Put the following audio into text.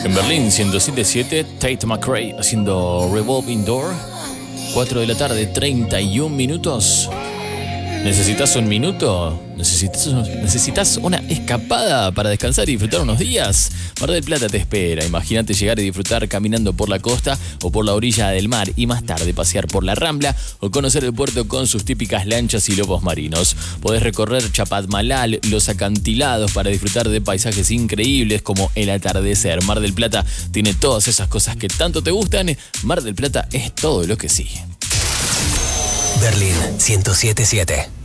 En Berlín, 107.7, Tate McRae haciendo Revolving Door. 4 de la tarde, 31 minutos. ¿Necesitas un minuto? ¿Necesitas una escapada para descansar y disfrutar unos días? Mar del Plata te espera. Imagínate llegar y disfrutar caminando por la costa o por la orilla del mar y más tarde pasear por la Rambla o conocer el puerto con sus típicas lanchas y lobos marinos. Podés recorrer Chapadmalal, los acantilados para disfrutar de paisajes increíbles como el atardecer. Mar del Plata tiene todas esas cosas que tanto te gustan. Mar del Plata es todo lo que sí. Berlín 107.7.